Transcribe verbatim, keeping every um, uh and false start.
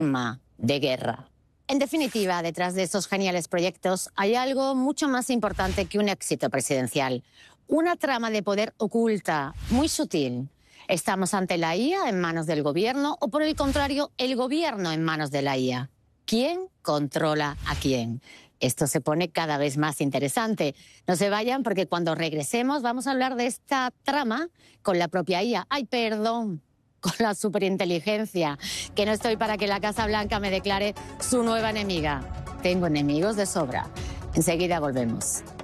arma de guerra. En definitiva, detrás de estos geniales proyectos hay algo mucho más importante que un éxito presidencial. Una trama de poder oculta, muy sutil. ¿Estamos ante la I A en manos del gobierno o, por el contrario, el gobierno en manos de la I A? ¿Quién controla a quién? Esto se pone cada vez más interesante. No se vayan porque cuando regresemos vamos a hablar de esta trama con la propia I A. ¡Ay, perdón! Con la superinteligencia, que no estoy para que la Casa Blanca me declare su nueva enemiga. Tengo enemigos de sobra. Enseguida volvemos.